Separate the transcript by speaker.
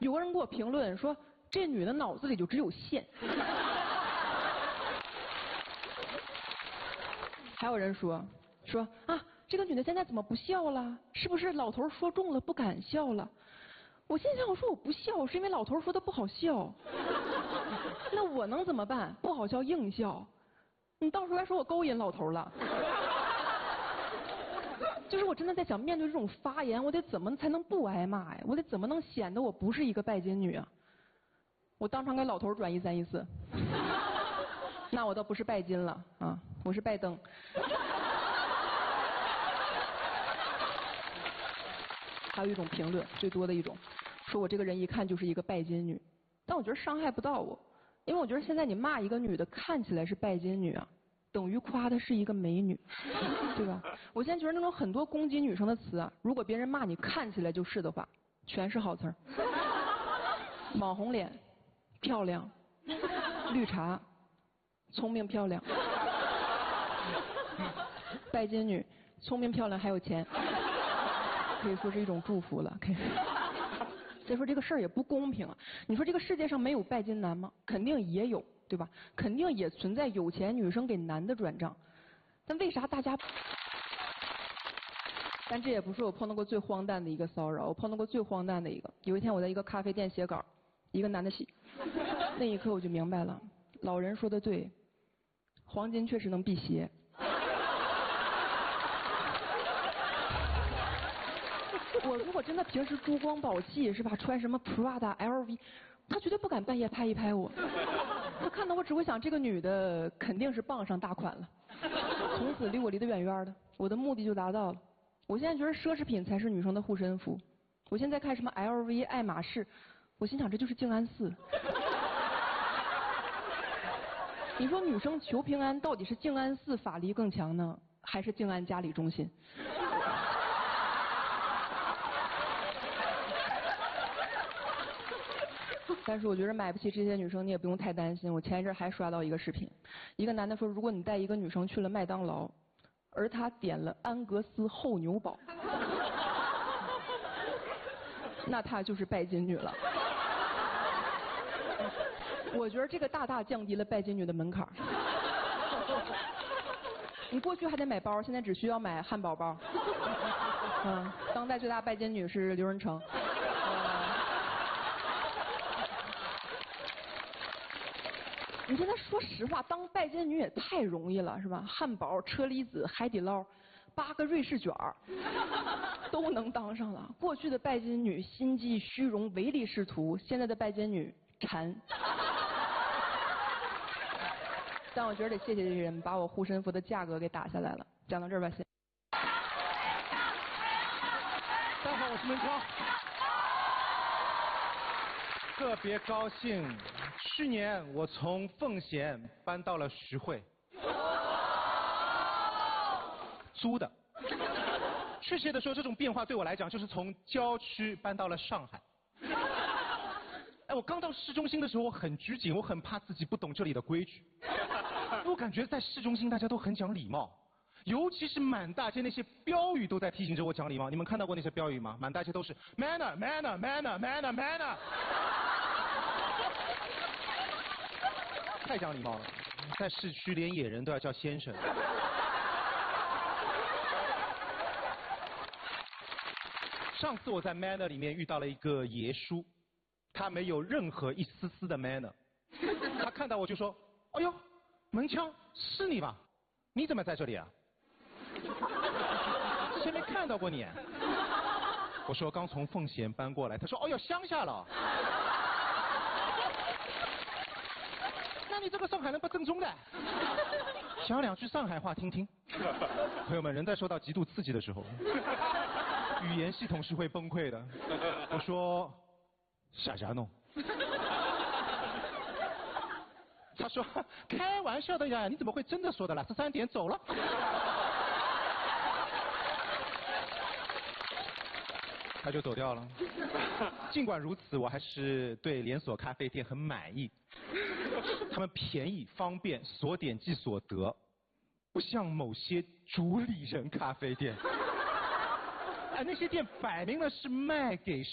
Speaker 1: 有个人给我评论说，这女的脑子里就只有线。还有人说啊，这个女的现在怎么不笑了？是不是老头说中了不敢笑了？我心想，我说我不笑是因为老头说的不好笑。那我能怎么办？不好笑硬笑。你到时候还说我勾引老头了。就是我真的在想，面对这种发言，我得怎么才能不挨骂呀？我得怎么能显得我不是一个拜金女啊？我当场给老头转1314。那我倒不是拜金了啊，我是拜登。还有一种评论，最多的一种，说我这个人一看就是一个拜金女，但我觉得伤害不到我，因为我觉得现在你骂一个女的看起来是拜金女啊，等于夸她是一个美女，对吧？我现在觉得那种很多攻击女生的词啊，如果别人骂你看起来就是的话，全是好词儿。网红脸、漂亮、绿茶、聪明漂亮、拜金女、聪明漂亮还有钱。可以说是一种祝福了，可以。所以说这个事儿也不公平啊！你说这个世界上没有拜金男吗？肯定也有，对吧？肯定也存在有钱女生给男的转账，但为啥大家？但这也不是我碰到过最荒诞的一个骚扰，我碰到过最荒诞的一个。有一天我在一个咖啡店写稿，一个男的洗，那一刻我就明白了，老人说的对，黄金确实能辟邪。我如果真的平时珠光宝气是吧，穿什么 Prada、LV， 他绝对不敢半夜拍一拍我。他看到我只会想，这个女的肯定是傍上大款了，从此离我离得远远的，我的目的就达到了。我现在觉得奢侈品才是女生的护身符。我现在看什么 LV、爱马仕，我心想这就是静安寺。你说女生求平安，到底是静安寺法力更强呢，还是静安嘉里中心？但是我觉得买不起这些女生，你也不用太担心。我前一阵还刷到一个视频，一个男的说，如果你带一个女生去了麦当劳，而她点了安格斯厚牛堡，那她就是拜金女了。我觉得这个大大降低了拜金女的门槛。你过去还得买包，现在只需要买汉堡包。当代最大拜金女是刘仁成。你现在说实话，当拜金女也太容易了，是吧？汉堡、车厘子、海底捞，8个瑞士卷儿，都能当上了。过去的拜金女心机、虚荣、唯利是图，现在的拜金女馋。但我觉得得谢谢这些人，把我护身符的价格给打下来了。讲到这儿吧，先。
Speaker 2: 大家好，我是门窗。特别高兴，去年我从奉贤搬到了徐汇，租的。确切的说，这种变化对我来讲，就是从郊区搬到了上海。哎，我刚到市中心的时候，我很拘谨，我很怕自己不懂这里的规矩。我感觉在市中心大家都很讲礼貌，尤其是满大街那些标语都在提醒着我讲礼貌。你们看到过那些标语吗？满大街都是 manner manner manner manner manner。太讲礼貌了，在市区连野人都要叫先生。上次我在 manner 里面遇到了一个爷叔，他没有任何一丝丝的 manner。他看到我就说：“哎呦，门枪是你吧？你怎么在这里啊？之前没看到过你。”我说刚从奉贤搬过来。他说：“哦哟，乡下了。”那你这个上海人不正宗的。讲两句上海话听听。朋友们，人在受到极度刺激的时候，语言系统是会崩溃的。我说傻瞎弄。他说开玩笑的呀，你怎么会真的说的啦？13点走了。他就走掉了。尽管如此，我还是对连锁咖啡店很满意。他们便宜、方便、所点即所得，不像某些主理人咖啡店。哎，那些店摆明了是卖给